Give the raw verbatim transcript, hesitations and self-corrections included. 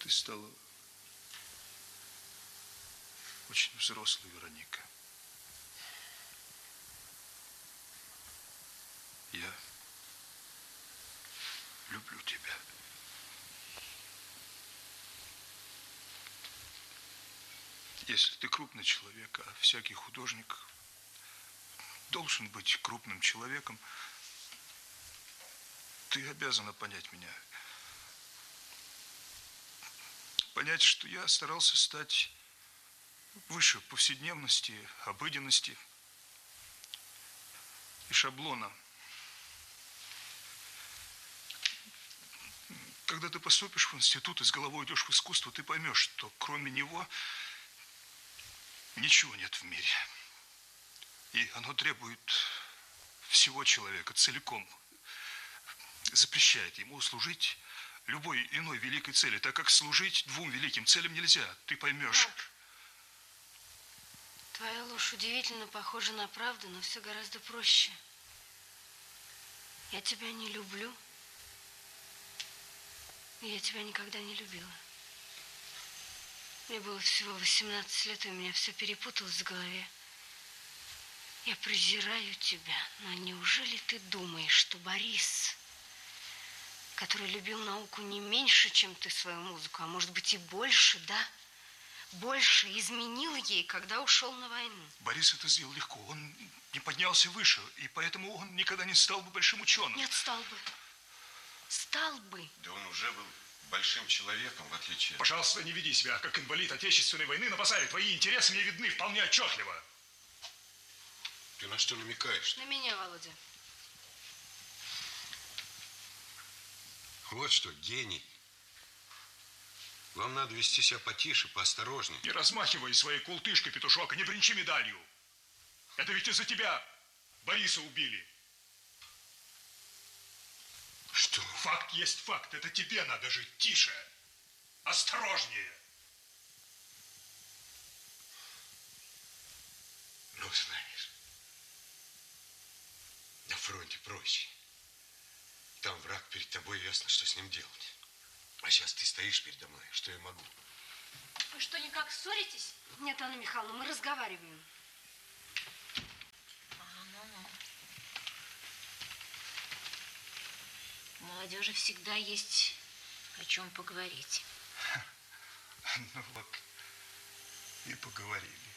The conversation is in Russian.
Ты стала очень взрослой, Вероника. Я люблю тебя. Если ты крупный человек, а всякий художник должен быть крупным человеком, ты обязана понять меня. Понять, что я старался стать выше повседневности, обыденности и шаблона. Когда ты поступишь в институт и с головой идешь в искусство, ты поймешь, что кроме него ничего нет в мире. И оно требует всего человека целиком. Запрещает ему служить любой иной великой цели, так как служить двум великим целям нельзя. Ты поймешь. Марк, твоя ложь удивительно похожа на правду, но все гораздо проще. Я тебя не люблю. И я тебя никогда не любила. Мне было всего восемнадцать лет, и у меня все перепуталось в голове. Я презираю тебя, но неужели ты думаешь, что Борис, который любил науку не меньше, чем ты свою музыку, а может быть и больше, да? Больше изменил ей, когда ушел на войну. Борис это сделал легко. Он не поднялся выше, и поэтому он никогда не стал бы большим ученым. Нет, стал бы. Стал бы. Да он уже был большим человеком, в отличие... Пожалуйста, не веди себя как инвалид Отечественной войны на базаре. Твои интересы мне видны вполне отчетливо. Ты на что намекаешь? На меня, Володя. Вот что, гений. Вам надо вести себя потише, поосторожнее. Не размахивай своей култышкой, петушок, и не бренчи медалью. Это ведь из-за тебя Бориса убили. Что? Факт есть факт. Это тебе надо жить тише, осторожнее. Ну, знаешь, на фронте проще. Там враг перед тобой, ясно, что с ним делать. А сейчас ты стоишь передо мной. Что я могу? Вы что, никак ссоритесь? Нет, Анна Михайловна, мы разговариваем. А, ну-ну. У молодежи всегда есть о чем поговорить. Ну вот, и поговорили.